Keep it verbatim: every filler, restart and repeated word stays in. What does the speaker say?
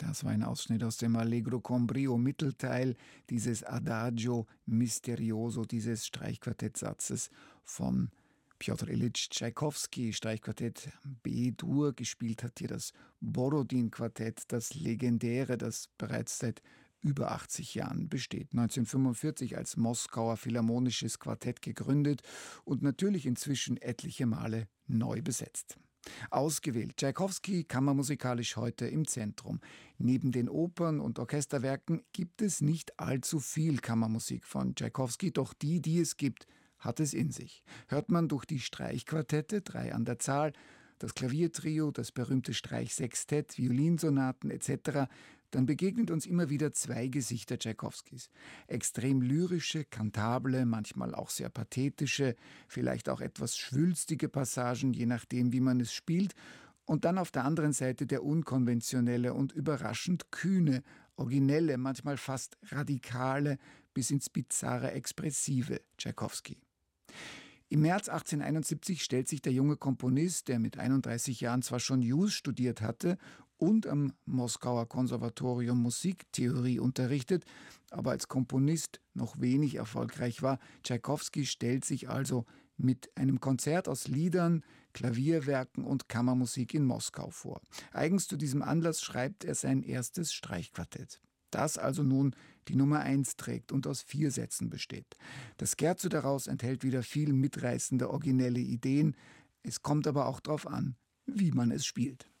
Das war ein Ausschnitt aus dem Allegro con brio Mittelteil dieses Adagio Misterioso, dieses Streichquartettsatzes von Pjotr Ilytsch Tschaikowski, Streichquartett B-Dur. Gespielt hat hier das Borodin-Quartett, das legendäre, das bereits seit über achtzig Jahren besteht. neunzehnhundertfünfundvierzig als Moskauer Philharmonisches Quartett gegründet und natürlich inzwischen etliche Male neu besetzt. Ausgewählt. Tschaikowski kammermusikalisch heute im Zentrum. Neben den Opern- und Orchesterwerken gibt es nicht allzu viel Kammermusik von Tschaikowski, doch die, die es gibt, hat es in sich. Hört man durch die Streichquartette, drei an der Zahl, das Klaviertrio, das berühmte Streichsextett, Violinsonaten et cetera, dann begegnet uns immer wieder zwei Gesichter Tschaikowskis. Extrem lyrische, kantable, manchmal auch sehr pathetische, vielleicht auch etwas schwülstige Passagen, je nachdem, wie man es spielt. Und dann auf der anderen Seite der unkonventionelle und überraschend kühne, originelle, manchmal fast radikale, bis ins bizarre expressive Tschaikowski. Im März achtzehnhunderteinundsiebzig stellt sich der junge Komponist, der mit einunddreißig Jahren zwar schon Jus studiert hatte und am Moskauer Konservatorium Musiktheorie unterrichtet, aber als Komponist noch wenig erfolgreich war. Tschaikowski stellt sich also mit einem Konzert aus Liedern, Klavierwerken und Kammermusik in Moskau vor. Eigens zu diesem Anlass schreibt er sein erstes Streichquartett. Das also nun die Nummer eins trägt und aus vier Sätzen besteht. Das Scherzo daraus enthält wieder viel mitreißende, originelle Ideen. Es kommt aber auch darauf an, wie man es spielt.